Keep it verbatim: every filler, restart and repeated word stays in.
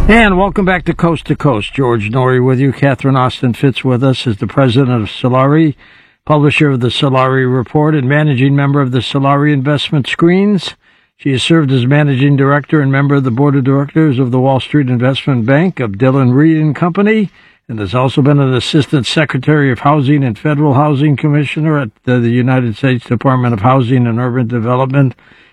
And welcome back to Coast to Coast. George Noory with you. Catherine Austin Fitz with us as the president of Solari, publisher of the Solari Report, and managing member of the Solari Investment Screens. She has served as managing director and member of the board of directors of the Wall Street Investment Bank of Dillon Read and Company, and has also been an assistant secretary of housing and federal housing commissioner at the, the United States Department of Housing and Urban Development